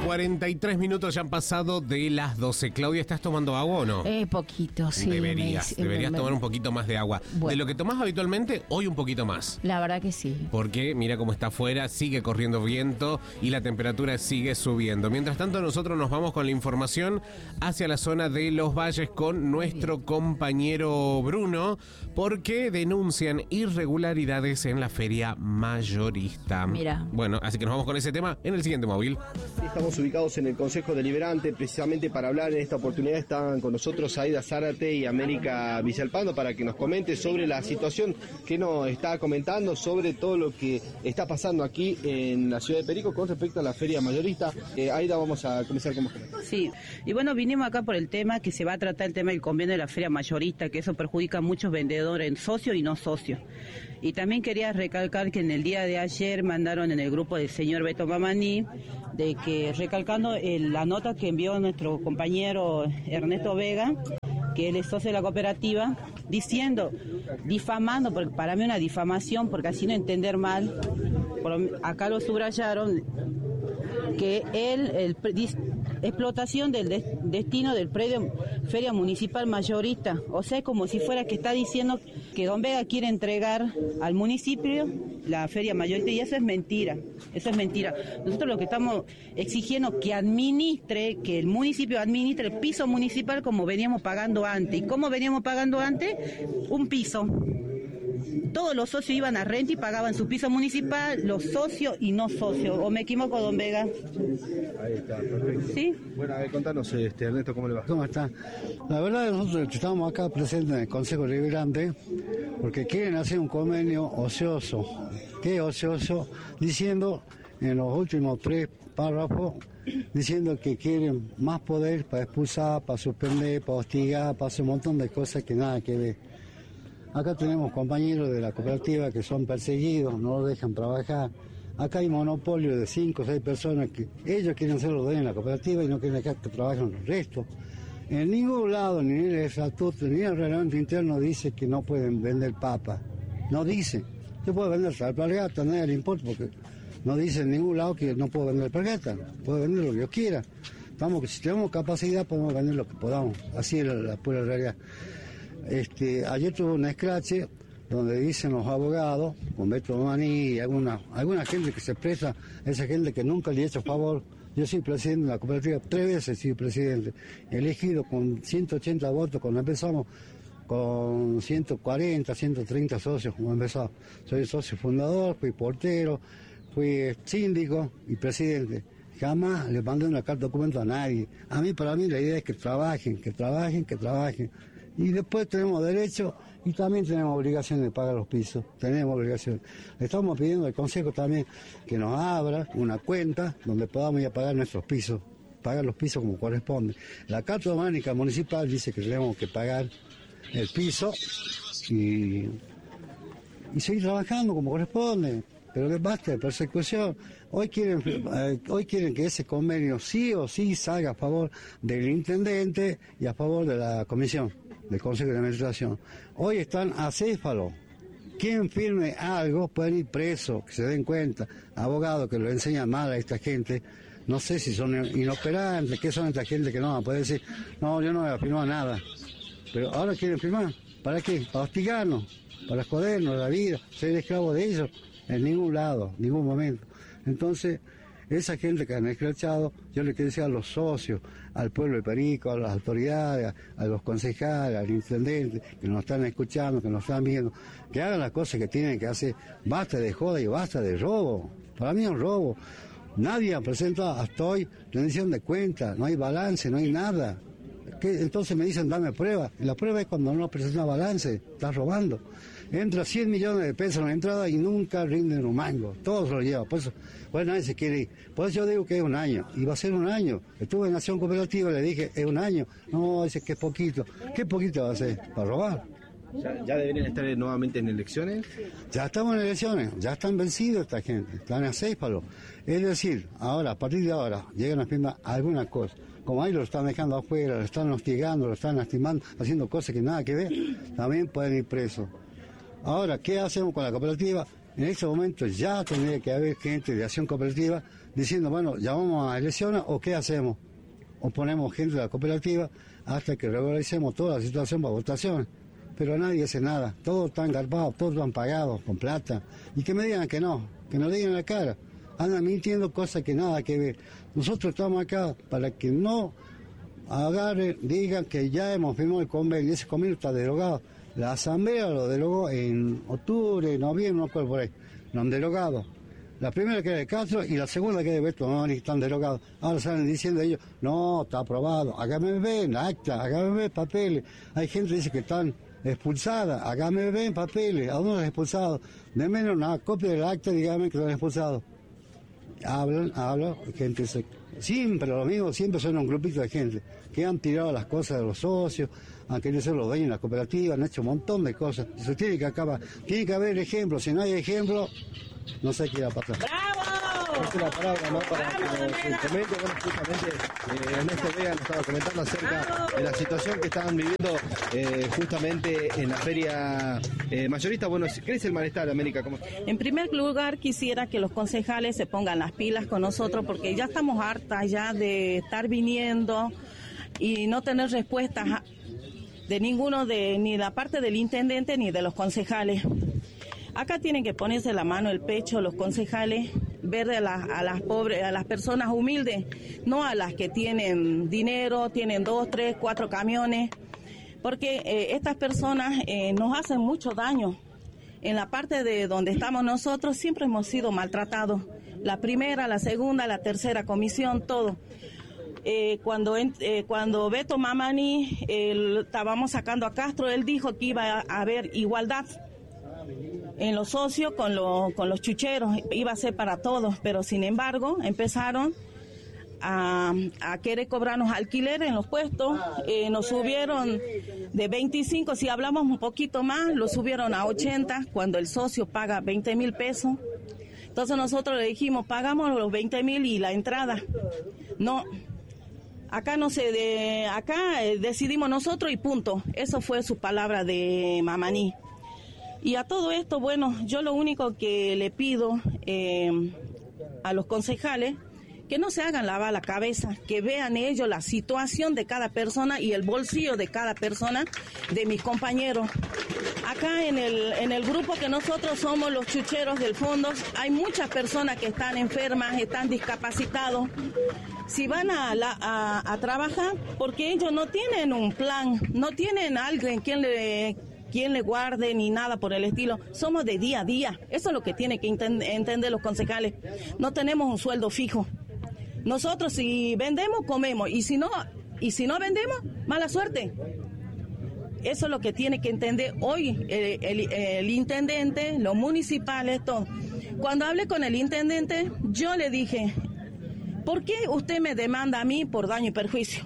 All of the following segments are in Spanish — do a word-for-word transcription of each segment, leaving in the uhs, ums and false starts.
cuarenta y tres minutos ya han pasado de las doce. Claudia, ¿estás tomando agua o no? Eh, poquito, sí. Deberías, me, deberías me, tomar un poquito más de agua. Bueno. De lo que tomás habitualmente, hoy un poquito más. La verdad que sí. Porque mira cómo está afuera, sigue corriendo viento y la temperatura sigue subiendo. Mientras tanto, nosotros nos vamos con la información hacia la zona de Los Valles con nuestro compañero Bruno, porque denuncian irregularidades en la feria mayorista. Mira. Bueno, así que nos vamos con ese tema en el siguiente móvil. Estamos ubicados en el Consejo Deliberante, precisamente para hablar en esta oportunidad están con nosotros Aida Zárate y América Villalpando para que nos comente sobre la situación que nos está comentando, sobre todo lo que está pasando aquí en la ciudad de Perico con respecto a la feria mayorista. Eh, Aida, vamos a comenzar con vos. Sí, y bueno, vinimos acá por el tema que se va a tratar el tema del convenio de la feria mayorista, que eso perjudica a muchos vendedores, socios y no socios. Y también quería recalcar que en el día de ayer mandaron en el grupo del señor Beto Mamani, de que recalcando el, la nota que envió nuestro compañero Ernesto Vega, que él es socio de la cooperativa, diciendo, difamando, porque para mí una difamación, porque así no entender mal, por, acá lo subrayaron, que él, el, explotación del de, destino del predio Feria Municipal Mayorista, o sea, como si fuera que está diciendo que Don Vega quiere entregar al municipio la Feria Mayorista, y eso es mentira, eso es mentira. Nosotros lo que estamos exigiendo que administre, que el municipio administre el piso municipal como veníamos pagando antes. ¿Y cómo veníamos pagando antes? Un piso. Todos los socios iban a renta y pagaban su piso municipal, los socios y no socios. ¿O me equivoco, Don Vega? Ahí está, perfecto. ¿Sí? Bueno, a ver, contanos, este, Ernesto, ¿cómo le va? ¿Cómo está? La verdad, nosotros estamos acá presentes en el Consejo Deliberante porque quieren hacer un convenio ocioso. ¿Qué ocioso? Diciendo, en los últimos tres párrafos, diciendo que quieren más poder para expulsar, para suspender, para hostigar, para hacer un montón de cosas que nada que ver. Acá tenemos compañeros de la cooperativa que son perseguidos, no los dejan trabajar. Acá hay monopolio de cinco o seis personas que ellos quieren ser los dueños de la cooperativa y no quieren dejar que trabajen los restos. En ningún lado, ni en el estatuto, ni en el reglamento interno dice que no pueden vender papa. No dice. Yo puedo vender alpargata, a nadie le importa, porque no dice en ningún lado que no puedo vender alpargata. Puedo vender lo que yo quiera. Estamos, si tenemos capacidad, podemos vender lo que podamos. Así es la, la pura realidad. Este, ayer tuve un escrache donde dicen los abogados, con Beto Mamani y alguna, alguna gente que se expresa, esa gente que nunca le he hecho favor. Yo soy presidente de la cooperativa, tres veces soy presidente, elegido con ciento ochenta votos cuando empezamos, con ciento cuarenta, ciento treinta socios como empezamos. Soy socio fundador, fui portero, fui síndico y presidente. Jamás le mandé una carta de documento a nadie. A mí, para mí, la idea es que trabajen, que trabajen, que trabajen. Y después tenemos derecho y también tenemos obligación de pagar los pisos. Tenemos obligación. Le estamos pidiendo al Consejo también que nos abra una cuenta donde podamos ir a pagar nuestros pisos, pagar los pisos como corresponde. La Carta Orgánica Municipal dice que tenemos que pagar el piso y, y seguir trabajando como corresponde. Pero que basta de persecución. Hoy quieren, eh, hoy quieren que ese convenio sí o sí salga a favor del intendente y a favor de la comisión, del Consejo de Administración. Hoy están acéfalos. Quien firme algo puede ir preso, que se den cuenta. Abogados que lo enseñan mal a esta gente. No sé si son inoperantes, qué son esta gente que no puede decir, no, yo no voy a firmar nada. Pero ahora quieren firmar. ¿Para qué? Para hostigarnos, para jodernos la vida, ser esclavos de ellos. En ningún lado, en ningún momento. Entonces, esa gente que han escrachado, yo le quiero decir a los socios, al pueblo de Perico, a las autoridades, a, a los concejales, al intendente, que nos están escuchando, que nos están viendo, que hagan las cosas que tienen que hacer. Basta de joda y basta de robo. Para mí es un robo. Nadie ha presentado hasta hoy rendición de cuentas, no hay balance, no hay nada. ¿Qué? Entonces me dicen, dame prueba. Y la prueba es cuando no presenta balance, estás robando. Entra cien millones de pesos en la entrada y nunca rinden un mango. Todos lo llevan. Por eso, bueno, nadie se quiere ir. Por eso yo digo que es un año. Y va a ser un año. Estuve en Nación Cooperativa y le dije, es un año. No, dice que es poquito. ¿Qué poquito va a ser? ¿Para robar? ¿Ya, ya deberían estar nuevamente en elecciones? Ya estamos en elecciones. Ya están vencidos esta gente. Están a seis palos. Es decir, ahora, a partir de ahora, llegan a firmar alguna cosa. Como ahí lo están dejando afuera, lo están hostigando, lo están lastimando, haciendo cosas que nada que ver, también pueden ir presos. Ahora, ¿qué hacemos con la cooperativa? En este momento ya tendría que haber gente de Acción Cooperativa diciendo, bueno, llamamos a elecciones o qué hacemos. O ponemos gente de la cooperativa hasta que regularicemos toda la situación para votación. Pero nadie hace nada, todos están garpados, todos están pagados con plata. Y que me digan que no, que nos digan la cara. Andan mintiendo cosas que nada que ver. Nosotros estamos acá para que no agarren, digan que ya hemos firmado el convenio, y ese convenio está derogado. La asamblea lo derogó en octubre, noviembre, no acuerdo por ahí, lo han derogado. La primera que era de Castro y la segunda que era de Beto Mamani, están derogados. Ahora salen diciendo ellos, no, está aprobado, hágame ver acta, hágame ver papeles. Hay gente que dice que están expulsadas, hágame ver papeles, ¿a dónde los han expulsado? De menos una copia del acta, dígame que lo han expulsado. Hablan, hablan, gente se... Siempre lo mismo, siempre son un grupito de gente que han tirado las cosas de los socios, han querido ser los dueños de la cooperativa, han hecho un montón de cosas. Eso tiene que acabar, tiene que haber ejemplos, si no hay ejemplo, no sé qué irá a pasar. Esta es la palabra, ¿no? Para que nos comente, bueno, justamente eh, Ernesto Vega nos estaba comentando acerca de la situación que estaban viviendo eh, justamente en la feria eh, mayorista. Bueno, ¿qué es el malestar, América? ¿Cómo está? En primer lugar, quisiera que los concejales se pongan las pilas con nosotros porque ya estamos hartas ya de estar viniendo y no tener respuestas de ninguno, de ni la parte del intendente ni de los concejales. Acá tienen que ponerse la mano el pecho los concejales, ver a, la, a las pobres, a las personas humildes, no a las que tienen dinero, tienen dos, tres, cuatro camiones, porque eh, estas personas eh, nos hacen mucho daño. En la parte de donde estamos nosotros siempre hemos sido maltratados. La primera, la segunda, la tercera comisión, todo. Eh, cuando, eh, cuando Beto Mamani eh, estábamos sacando a Castro, él dijo que iba a haber igualdad en los socios con, lo, con los chucheros, iba a ser para todos, pero sin embargo empezaron a, a querer cobrarnos alquileres en los puestos, eh, nos subieron de veinticinco, si hablamos un poquito más, lo subieron a ochenta, cuando el socio paga veinte mil pesos. Entonces nosotros le dijimos, pagamos los veinte mil y la entrada. No, acá no se de, acá eh, decidimos nosotros y punto. Eso fue su palabra de Mamani. Y a todo esto, bueno, yo lo único que le pido eh, a los concejales, que no se hagan lavar la cabeza, que vean ellos la situación de cada persona y el bolsillo de cada persona, de mis compañeros. Acá en el, en el grupo que nosotros somos los chucheros del fondo, hay muchas personas que están enfermas, están discapacitados. Si van a, la, a, a trabajar, porque ellos no tienen un plan, no tienen alguien quien le... quien le guarde ni nada por el estilo, somos de día a día, eso es lo que tienen que entender los concejales, no tenemos un sueldo fijo, nosotros si vendemos, comemos, y si no, y si no vendemos, mala suerte, eso es lo que tiene que entender hoy el, el, el intendente, los municipales, todo. Cuando hablé con el intendente, yo le dije, ¿por qué usted me demanda a mí por daño y perjuicio?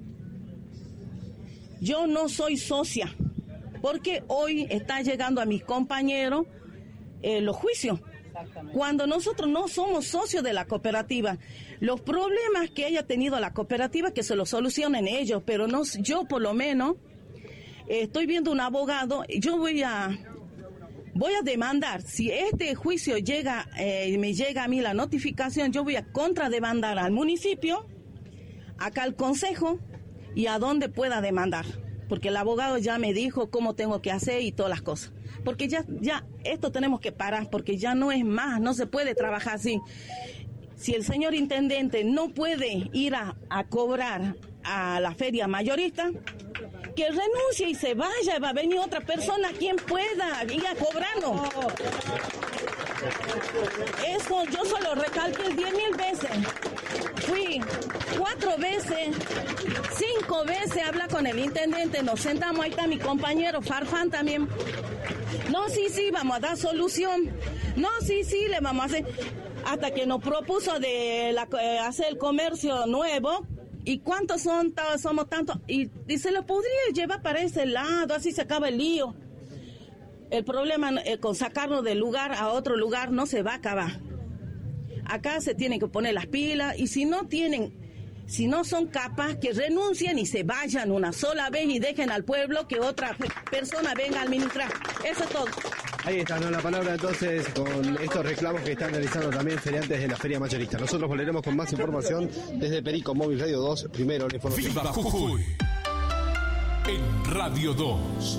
Yo no soy socia, porque hoy está llegando a mis compañeros eh, los juicios, cuando nosotros no somos socios de la cooperativa. Los problemas que haya tenido la cooperativa, que se los solucionen ellos, pero no, yo por lo menos eh, estoy viendo un abogado, yo voy a, voy a demandar, si este juicio llega, eh, me llega a mí la notificación, yo voy a contrademandar al municipio, acá al consejo y a donde pueda demandar. Porque el abogado ya me dijo cómo tengo que hacer y todas las cosas. Porque ya, ya, esto tenemos que parar, porque ya no es más, no se puede trabajar así. Si el señor intendente no puede ir a, a cobrar a la feria mayorista, que renuncie y se vaya, va a venir otra persona quien pueda ir a cobrarnos. Eso yo solo recalqué diez mil veces. Fui cuatro veces, cinco veces a hablar con el intendente, nos sentamos, ahí está mi compañero Farfán también. No, sí, sí, vamos a dar solución. No, sí, sí, le vamos a hacer. Hasta que nos propuso de la, eh, hacer el comercio nuevo. ¿Y cuántos son? Somos tantos. Y dice, lo podría llevar para ese lado, así se acaba el lío. El problema eh, con sacarlo del lugar a otro lugar no se va a acabar. Acá se tienen que poner las pilas y si no tienen, si no son capaces, que renuncien y se vayan una sola vez y dejen al pueblo que otra persona venga a administrar. Eso es todo. Ahí está, ¿no? La palabra entonces con estos reclamos que están realizando también feriantes de la Feria Mayorista. Nosotros volveremos con más información desde Perico Móvil Radio dos. Primero la información. Viva Jujuy en Radio dos.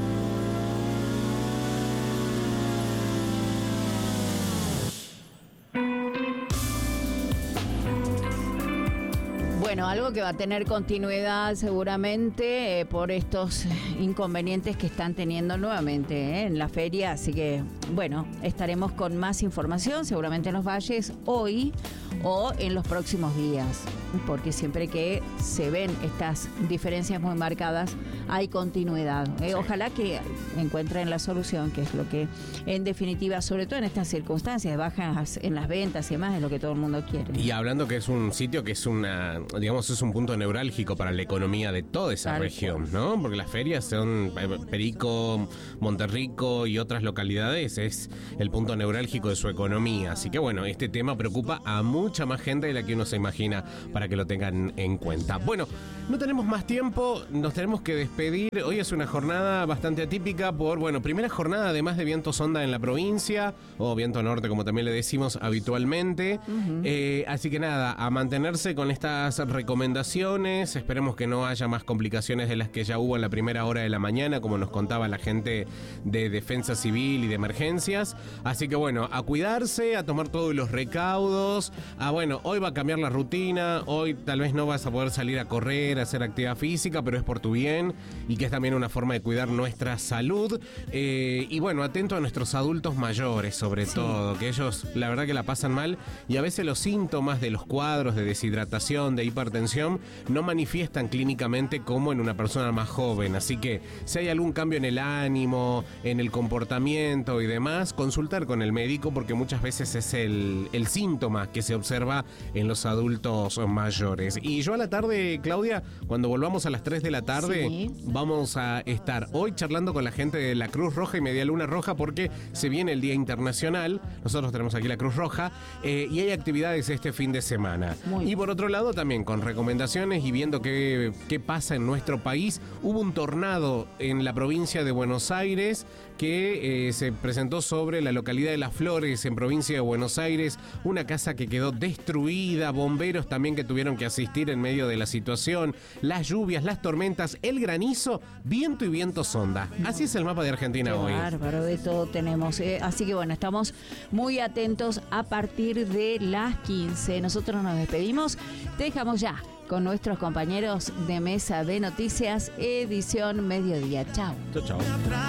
Bueno, algo que va a tener continuidad seguramente eh, por estos inconvenientes que están teniendo nuevamente eh, en la feria, así que bueno, estaremos con más información seguramente en los valles hoy o en los próximos días, porque siempre que se ven estas diferencias muy marcadas hay continuidad. Eh, ojalá que encuentren la solución, que es lo que en definitiva, sobre todo en estas circunstancias, bajas en las ventas y demás, es lo que todo el mundo quiere. Y hablando que es un sitio que es una, digamos, es un punto neurálgico para la economía de toda esa Tal región, ¿no? Porque las ferias son eh, Perico, Monterrico y otras localidades, es el punto neurálgico de su economía. Así que bueno, este tema preocupa a mucha más gente de la que uno se imagina, para que lo tengan en cuenta. Bueno, no tenemos más tiempo, nos tenemos que despedir. Hoy es una jornada bastante atípica por, bueno, primera jornada además de viento sonda en la provincia, o viento norte como también le decimos habitualmente. Uh-huh. Eh, así que nada, a mantenerse con estas recomendaciones. Esperemos que no haya más complicaciones de las que ya hubo en la primera hora de la mañana, como nos contaba la gente de Defensa Civil y de Emergencias. Así que bueno, a cuidarse, a tomar todos los recaudos. A bueno, hoy va a cambiar la rutina, hoy tal vez no vas a poder salir a correr, a hacer actividad física, pero es por tu bien y que es también una forma de cuidar nuestra salud. Eh, y bueno, atento a nuestros adultos mayores, sobre sí. todo, que ellos la verdad que la pasan mal y a veces los síntomas de los cuadros de deshidratación, de hipertensión, no manifiestan clínicamente como en una persona más joven. Así que si hay algún cambio en el ánimo, en el comportamiento y demás, consultar con el médico, porque muchas veces es el, el síntoma que se observa en los adultos mayores. Y yo a la tarde, Claudia, cuando volvamos a las tres de la tarde, sí. vamos a estar hoy charlando con la gente de la Cruz Roja y Media Luna Roja, porque se viene el Día Internacional. Nosotros tenemos aquí la Cruz Roja eh, y hay actividades este fin de semana. Muy y por otro lado también con recomendaciones y viendo qué, qué pasa en nuestro país. Hubo un tornado en la provincia de Buenos Aires que eh, se presentó sobre la localidad de Las Flores, en provincia de Buenos Aires, una casa que quedó destruida, bomberos también que tuvieron que asistir en medio de la situación, las lluvias, las tormentas, el granizo, viento y viento sonda. Así es el mapa de Argentina Qué hoy. Bárbaro, de todo tenemos. Eh. Así que bueno, estamos muy atentos a partir de las quince. Nosotros nos despedimos, te dejamos ya con nuestros compañeros de Mesa de Noticias, edición mediodía. Chao. Chao, chao.